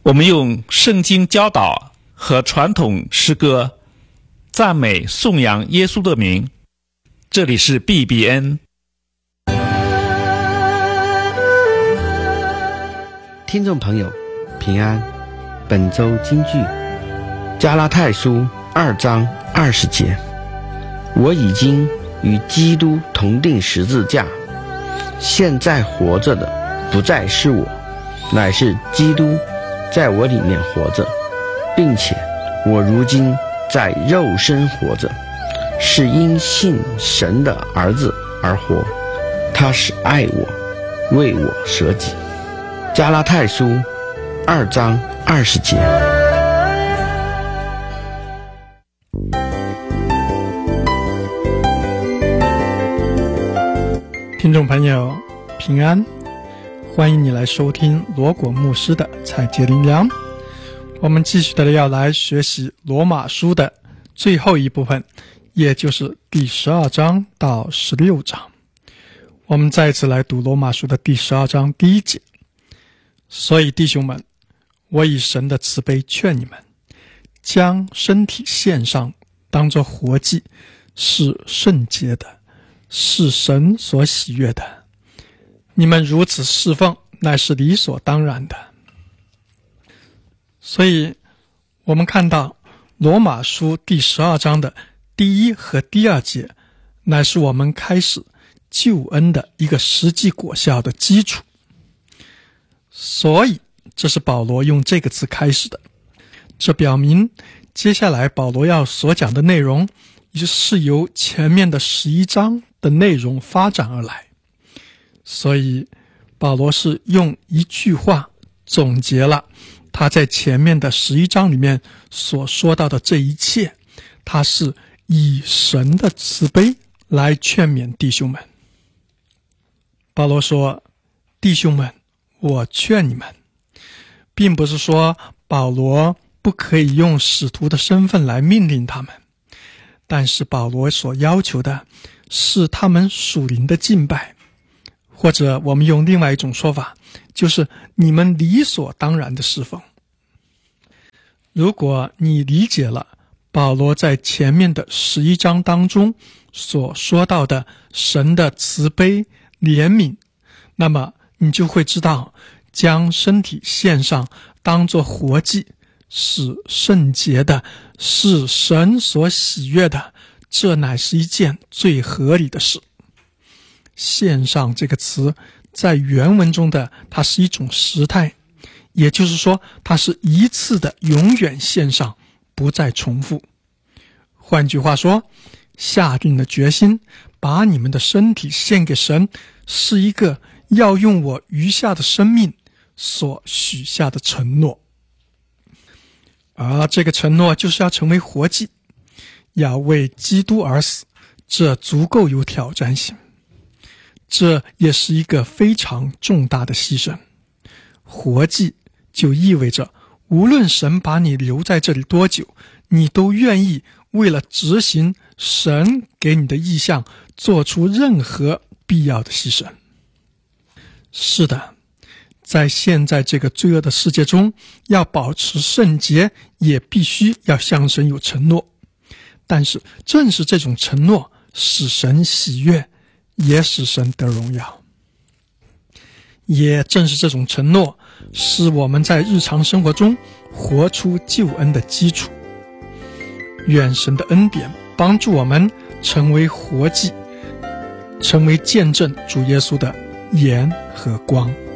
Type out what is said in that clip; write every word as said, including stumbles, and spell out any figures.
我们用圣经教导和传统诗歌赞美颂扬耶稣的名。这里是 B B N。 听众朋友平安，本周金句加拉太书二章二十节，我已经与基督同定十字架，现在活着的不再是我，乃是基督在我里面活着，并且我如今在肉身活着，是因信神的儿子而活，他是爱我，为我舍己。加拉太书二章二十节。 听众朋友平安，欢迎你来收听罗果牧师的采节灵粮。我们继续的要来学习罗马书的最后一部分，也就是第十二章到十六章。我们再次来读罗马书的第十二章第一节。所以弟兄们，我以神的慈悲劝你们，将身体献上，当作活祭，是圣洁的，是神所喜悦的。你们如此侍奉，乃是理所当然的。所以我们看到罗马书第十二章的第一和第二节，乃是我们开始救恩的一个实际果效的基础。所以这是保罗用这个词开始的，这表明接下来保罗要所讲的内容也是由前面的十一章的内容发展而来。所以保罗是用一句话总结了他在前面的十一章里面所说到的这一切，他是以神的慈悲来劝勉弟兄们。保罗说，弟兄们，我劝你们，并不是说保罗不可以用使徒的身份来命令他们，但是保罗所要求的是他们属灵的敬拜，或者我们用另外一种说法，就是你们理所当然的侍奉。如果你理解了保罗在前面的十一章当中所说到的神的慈悲怜悯，那么你就会知道，将身体献上当作活祭，是圣洁的，是神所喜悦的，这乃是一件最合理的事。献上这个词在原文中的它是一种时态，也就是说它是一次的永远献上，不再重复。换句话说，下定了决心把你们的身体献给神，是一个要用我余下的生命所许下的承诺。而这个承诺就是要成为活祭，要为基督而死，这足够有挑战性。这也是一个非常重大的牺牲。活祭就意味着无论神把你留在这里多久，你都愿意为了执行神给你的意向做出任何必要的牺牲。是的，在现在这个罪恶的世界中，要保持圣洁也必须要向神有承诺。但是正是这种承诺使神喜悦，也使神得荣耀。也正是这种承诺使我们在日常生活中活出救恩的基础。愿神的恩典帮助我们成为活祭，成为见证主耶稣的盐和光。